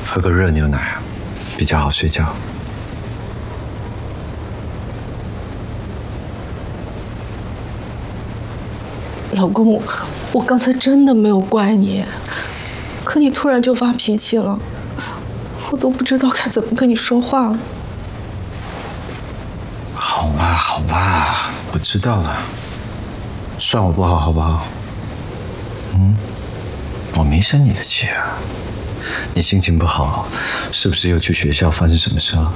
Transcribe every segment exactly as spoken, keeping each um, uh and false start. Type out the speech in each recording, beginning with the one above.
喝个热牛奶啊，比较好睡觉。 老公，我我刚才真的没有怪你，可你突然就发脾气了，我都不知道该怎么跟你说话了。 好吧，好吧，我知道了，算我不好，好不好？嗯，我没生你的气啊。你心情不好，是不是又去学校发生什么事了？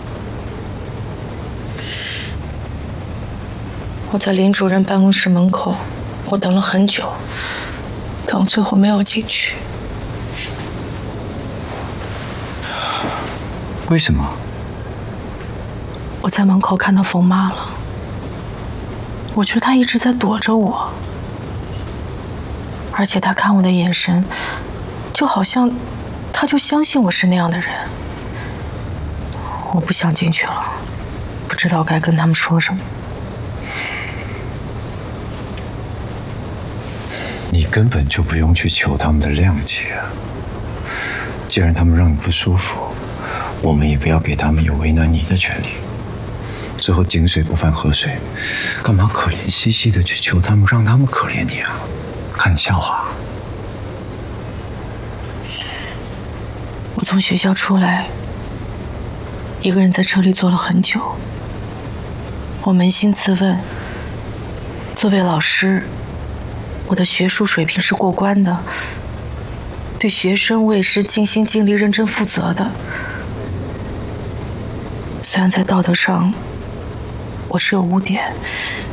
我在林主任办公室门口，我等了很久，但我最后没有进去。 为什么？ 我在门口看到冯妈了，我觉得她一直在躲着我，而且她看我的眼神，就好像她就相信我是那样的人。我不想进去了，不知道该跟他们说什么。 你根本就不用去求他们的谅解啊！既然他们让你不舒服，我们也不要给他们有为难你的权利。之后井水不犯河水，干嘛可怜兮兮的去求他们，让他们可怜你啊？看你笑话。 我从学校出来，一个人在车里坐了很久。我扪心自问，作为老师，我的学术水平是过关的，对学生我也是尽心尽力、认真负责的。虽然在道德上我是有污点，